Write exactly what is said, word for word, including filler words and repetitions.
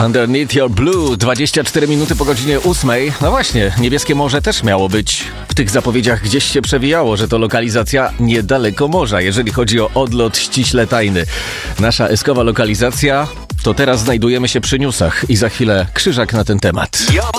Underneath Your Blue, dwadzieścia cztery minuty po godzinie ósmej. No właśnie, Niebieskie Morze też miało być. W tych zapowiedziach gdzieś się przewijało, że to lokalizacja niedaleko morza, jeżeli chodzi o odlot ściśle tajny. Nasza eskowa lokalizacja, to teraz znajdujemy się przy newsach i za chwilę Krzyżak na ten temat. Yo!